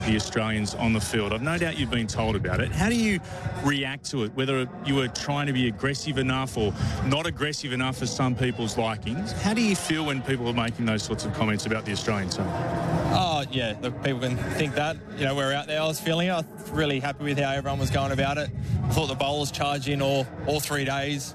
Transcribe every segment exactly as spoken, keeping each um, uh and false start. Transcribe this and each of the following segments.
the Australians on the field. I've no doubt you've been told about it. How do you react to it, whether you were trying to be aggressive enough or not aggressive enough for some people's likings? How do you feel when people are making those sorts of comments about the Australian team? Oh, yeah, look, people can think that. You know, we're out there. I was feeling it. I was really happy with how everyone was going about it. I thought the bowlers charged in all, all three days.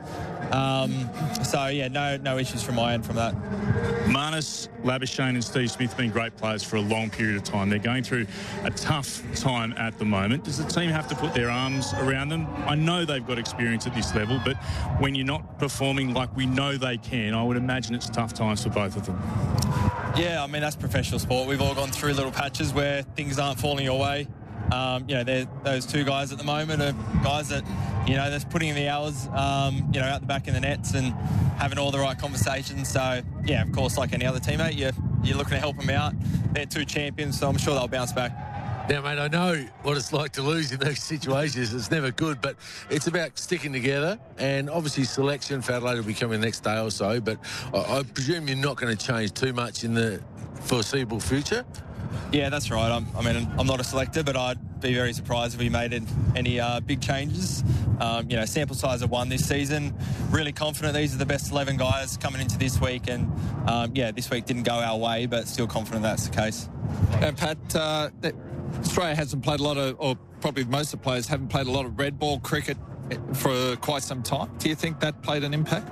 Um, so, yeah, no no issues from my end from that. Marnus, Labuschagne and Steve Smith have been great players for a long period of time. They're going through a tough time at the moment. Does the team have to put their arms around them? I know they've got experience at this level, but when you're not performing like we know they can, I would imagine it's tough times for both of them. Yeah, I mean, that's professional sport. We've all gone through little patches where things aren't falling your way. Um, you know, those two guys at the moment are guys that, you know, they're putting in the hours, um, you know, out the back in the nets and having all the right conversations. So, yeah, of course, like any other teammate, you're, you're looking to help them out. They're two champions, so I'm sure they'll bounce back. Now, mate, I know what it's like to lose in those situations. It's never good, but it's about sticking together. And obviously selection for Adelaide will be coming the next day or so, but I, I presume you're not going to change too much in the foreseeable future? Yeah, that's right. I'm, I mean, I'm not a selector, but I'd be very surprised if we made it, any uh, big changes. Um, you know, sample size of one this season. Really confident these are the best eleven guys coming into this week. And, um, yeah, this week didn't go our way, but still confident that's the case. And, Pat, uh, Australia hasn't played a lot of, or probably most of the players haven't played a lot of red ball cricket for quite some time. Do you think that played an impact?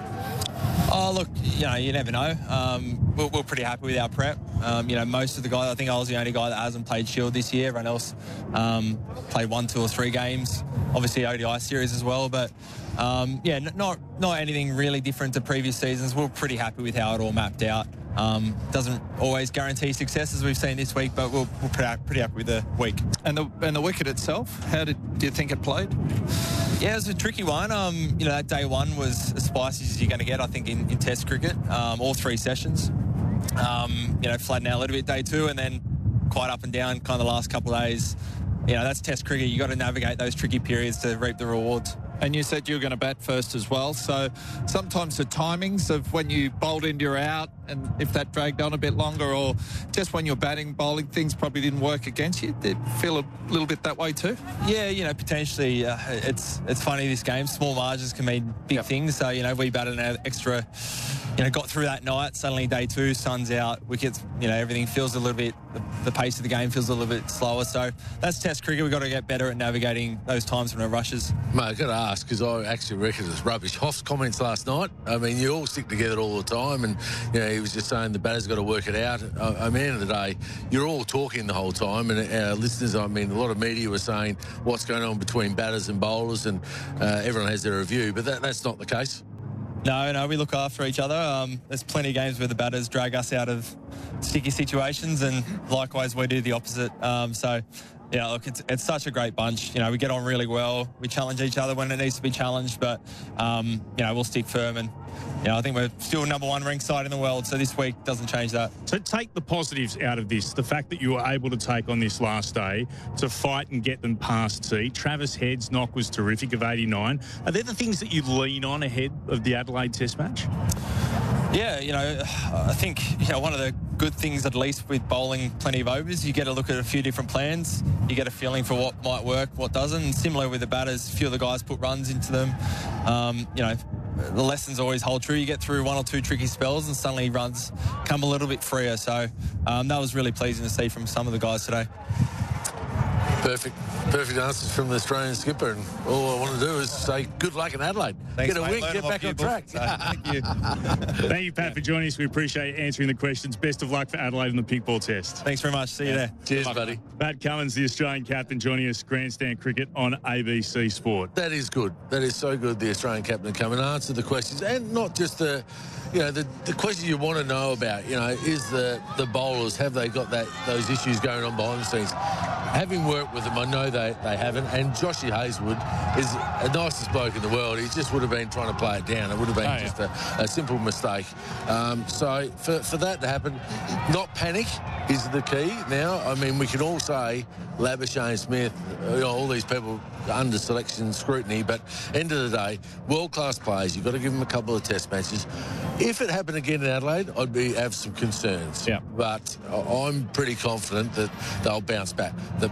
Oh, look, you know, you never know. Um, we're, we're pretty happy with our prep. Um, you know, most of the guys, I think I was the only guy that hasn't played Shield this year. Everyone else um, played one, two or three games. Obviously, O D I series as well. But, um, yeah, not not anything really different to previous seasons. We're pretty happy with how it all mapped out. Um, doesn't always guarantee success, as we've seen this week, but we're, we're pretty, pretty happy with the week. And the and the wicket itself, how did do you think it played? Yeah, it was a tricky one. Um, you know, that day one was as spicy as you're going to get, I think, in, in Test cricket, um, all three sessions. Um, you know, flattened out a little bit day two, and then quite up and down kind of the last couple of days. You know, that's Test cricket. You've got to navigate those tricky periods to reap the rewards. And you said you were going to bat first as well. So sometimes the timings of when you bowled in, you're out, and if that dragged on a bit longer, or just when you're batting, bowling, things probably didn't work against you. Did you feel a little bit that way too? Yeah, you know, potentially. Uh, it's it's funny, this game. Small margins can mean big yep. things. So, you know, we batted an extra, you know, got through that night. Suddenly day two, sun's out, wickets, you know, everything feels a little bit, the, the pace of the game feels a little bit slower. So that's Test cricket. We've got to get better at navigating those times when it rushes. Mate, I've got to ask, because I actually reckon it's rubbish. Hoff's comments last night, I mean, you all stick together all the time, and, you know, he was just saying the batter's got to work it out. I, I mean, at the end of the day, you're all talking the whole time, and our listeners, I mean, a lot of media were saying what's going on between batters and bowlers, and uh, everyone has their review, but that, that's not the case. No, no, we look after each other. Um, there's plenty of games where the batters drag us out of sticky situations, and likewise we do the opposite. Um, so, yeah, look, it's it's such a great bunch. You know, we get on really well. We challenge each other when it needs to be challenged, but, um, you know, we'll stick firm. And, you know, I think we're still number one ranked side in the world, so this week doesn't change that. So take the positives out of this. The fact that you were able to take on this last day to fight and get them past sea. Travis Head's knock was terrific of eighty-nine. Are there the things that you lean on ahead of the Adelaide Test match? Yeah, you know, I think, you know, one of the good things, at least with bowling plenty of overs, you get to look at a few different plans. You get a feeling for what might work, what doesn't. And similar with the batters, a few of the guys put runs into them. Um, you know, the lessons always hold true. You get through one or two tricky spells and suddenly runs come a little bit freer. So um, that was really pleasing to see from some of the guys today. Perfect. Perfect answers from the Australian skipper, and all I want to do is say good luck in Adelaide. Thanks, get a mate. win, Learn get back on track. So, thank you. Thank you, Pat, for joining us. We appreciate answering the questions. Best of luck for Adelaide in the pink ball test. Thanks very much. See you there. Cheers, buddy. Pat Cummins, the Australian captain, joining us, Grandstand Cricket on A B C Sport. That is good. That is so good, the Australian captain to come and answer the questions, and not just the, you know, the, the questions you want to know about. You know, is the, the bowlers, have they got that those issues going on behind the scenes? Having worked with them, I know they, they haven't. And Joshy Hazelwood is the nicest bloke in the world. He just would have been trying to play it down. It would have been oh, just yeah. a, a simple mistake. Um, so for, for that to happen, not panic is the key now. I mean, we can all say Labuschagne, Smith, you know, all these people under selection scrutiny, but end of the day, world-class players. You've got to give them a couple of test matches. If it happened again in Adelaide, I'd be have some concerns. Yeah. But I- I'm pretty confident that they'll bounce back. The